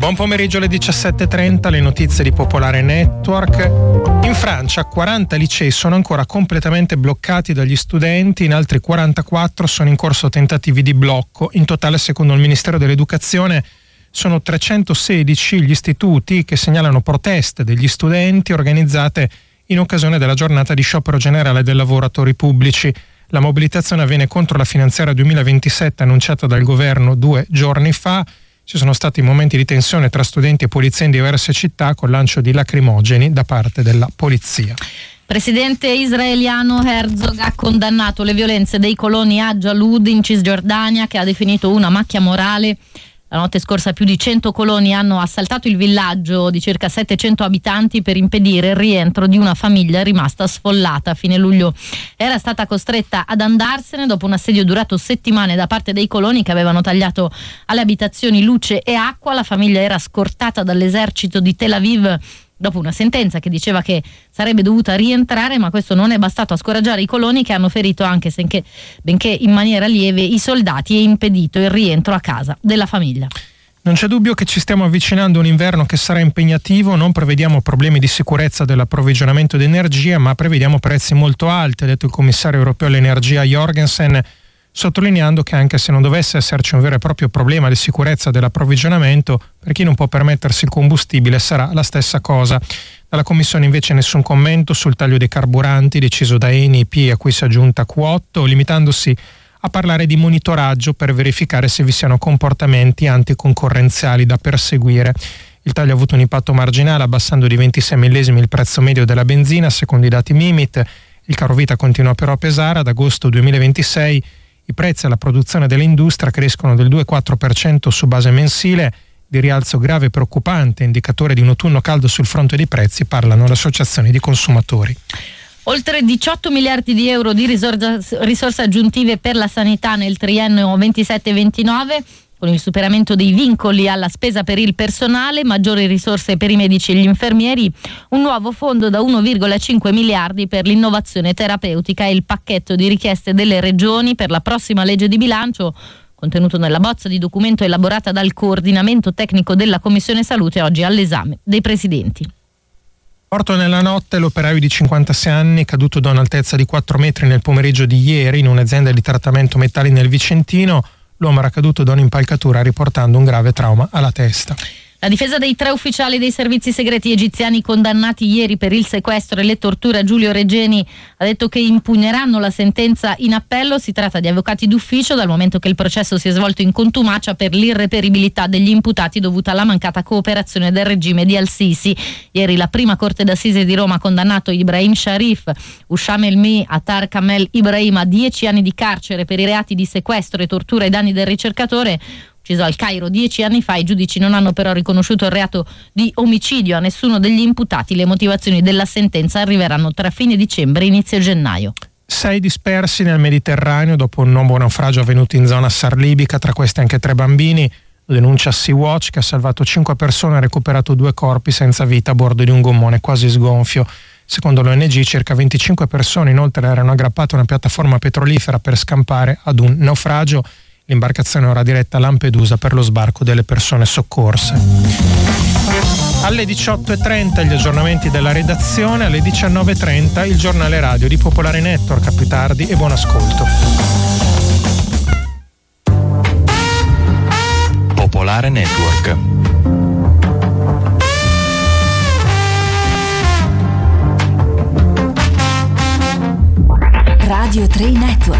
Buon pomeriggio alle 17.30, le notizie di Popolare Network. In Francia 40 licei sono ancora completamente bloccati dagli studenti, in altri 44 sono in corso tentativi di blocco. In totale, secondo il Ministero dell'Educazione, sono 316 gli istituti che segnalano proteste degli studenti organizzate in occasione della giornata di sciopero generale dei lavoratori pubblici. La mobilitazione avviene contro la finanziaria 2027 annunciata dal governo 2 giorni fa. Ci sono stati momenti di tensione tra studenti e polizia in diverse città, con lancio di lacrimogeni da parte della polizia. Presidente israeliano Herzog ha condannato le violenze dei coloni a Jalud in Cisgiordania, che ha definito una macchia morale. La notte scorsa più di 100 coloni hanno assaltato il villaggio di circa 700 abitanti per impedire il rientro di una famiglia rimasta sfollata. A fine luglio era stata costretta ad andarsene dopo un assedio durato settimane da parte dei coloni che avevano tagliato alle abitazioni luce e acqua. La famiglia era scortata dall'esercito di Tel Aviv dopo una sentenza che diceva che sarebbe dovuta rientrare, ma questo non è bastato a scoraggiare i coloni, che hanno ferito, anche benché in maniera lieve, i soldati e impedito il rientro a casa della famiglia. Non c'è dubbio che ci stiamo avvicinando a un inverno che sarà impegnativo. Non prevediamo problemi di sicurezza dell'approvvigionamento di energia, ma prevediamo prezzi molto alti, ha detto il commissario europeo all'energia Jorgensen, sottolineando che anche se non dovesse esserci un vero e proprio problema di sicurezza dell'approvvigionamento, per chi non può permettersi il combustibile sarà la stessa cosa. Dalla Commissione invece nessun commento sul taglio dei carburanti deciso da Eni, EP, a cui si è aggiunta Q8, limitandosi a parlare di monitoraggio per verificare se vi siano comportamenti anticoncorrenziali da perseguire. Il taglio ha avuto un impatto marginale, abbassando di 26 millesimi il prezzo medio della benzina, secondo i dati Mimit. Il carovita continua però a pesare. Ad agosto 2026 i prezzi alla produzione dell'industria crescono del 2,4% su base mensile, di rialzo grave e preoccupante, indicatore di un autunno caldo sul fronte dei prezzi, parlano le associazioni di consumatori. Oltre 18 miliardi di euro di risorse aggiuntive per la sanità nel triennio 27-29, con il superamento dei vincoli alla spesa per il personale, maggiori risorse per i medici e gli infermieri, un nuovo fondo da 1,5 miliardi per l'innovazione terapeutica e il pacchetto di richieste delle regioni per la prossima legge di bilancio, contenuto nella bozza di documento elaborata dal coordinamento tecnico della Commissione Salute, oggi all'esame dei presidenti. Morto nella notte l'operaio di 56 anni, caduto da un'altezza di 4 metri nel pomeriggio di ieri in un'azienda di trattamento metalli nel Vicentino. L'uomo era caduto da un'impalcatura, riportando un grave trauma alla testa. La difesa dei 3 ufficiali dei servizi segreti egiziani condannati ieri per il sequestro e le torture a Giulio Regeni ha detto che impugneranno la sentenza in appello. Si tratta di avvocati d'ufficio, dal momento che il processo si è svolto in contumacia per l'irreperibilità degli imputati dovuta alla mancata cooperazione del regime di Al-Sisi. Ieri la prima corte d'assise di Roma ha condannato Ibrahim Sharif, Usham Elmi, Attar Kamel Ibrahim a 10 anni di carcere per i reati di sequestro e tortura ai danni del ricercatore. Ucciso al Cairo 10 anni fa, i giudici non hanno però riconosciuto il reato di omicidio a nessuno degli imputati. Le motivazioni della sentenza arriveranno tra fine dicembre e inizio gennaio. 6 dispersi nel Mediterraneo dopo un nuovo naufragio avvenuto in zona sarlibica, tra questi anche 3 bambini. Lo denuncia Sea-Watch, che ha salvato 5 persone e ha recuperato 2 corpi senza vita a bordo di un gommone quasi sgonfio. Secondo l'ONG circa 25 persone inoltre erano aggrappate a una piattaforma petrolifera per scampare ad un naufragio. L'imbarcazione è ora diretta a Lampedusa per lo sbarco delle persone soccorse. Alle 18.30 gli aggiornamenti della redazione, alle 19.30 il giornale radio di Popolare Network. A più tardi e buon ascolto. Popolare Network. Radio 3 Network.